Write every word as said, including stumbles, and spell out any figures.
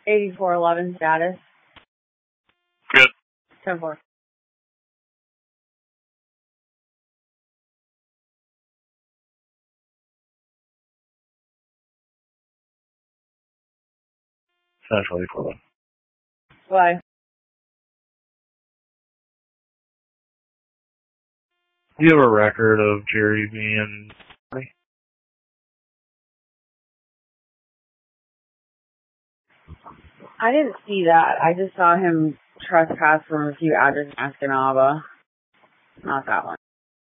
eighty-four eleven status. Good. ten four. Central eighty-four eleven. Why? Do you have a record of Jerry being... I didn't see that. I just saw him trespass from a few addresses in Escanaba. Not that one.